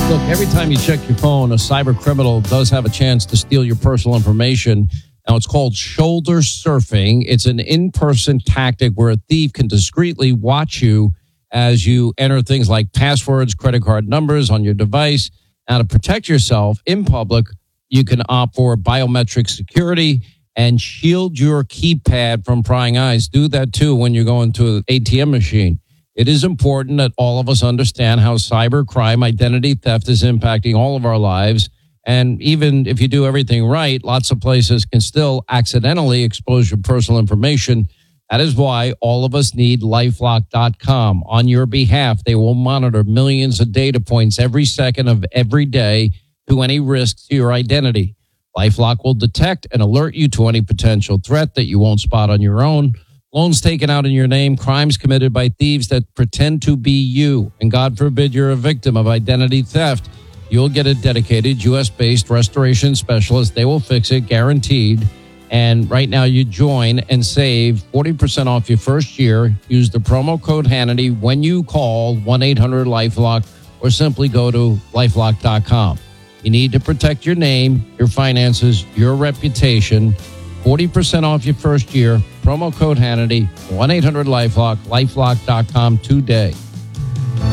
Look, every time you check your phone, a cyber criminal does have a chance to steal your personal information. Now, it's called shoulder surfing. It's an in-person tactic where a thief can discreetly watch you as you enter things like passwords, credit card numbers on your device. Now, to protect yourself in public, you can opt for biometric security and shield your keypad from prying eyes. Do that, too, when you're going to an ATM machine. It is important that all of us understand how cybercrime, identity theft is impacting all of our lives. And even if you do everything right, lots of places can still accidentally expose your personal information. That is why all of us need LifeLock.com. On your behalf, they will monitor millions of data points every second of every day to any risk to your identity. LifeLock will detect and alert you to any potential threat that you won't spot on your own. Loans taken out in your name, crimes committed by thieves that pretend to be you, and God forbid you're a victim of identity theft. You'll get a dedicated U.S.-based restoration specialist. They will fix it, guaranteed. And right now you join and save 40% off your first year. Use the promo code Hannity when you call 1-800-LifeLock or simply go to LifeLock.com. You need to protect your name, your finances, your reputation. 40% off your first year. Promo code Hannity, 1-800-LifeLock, LifeLock.com today.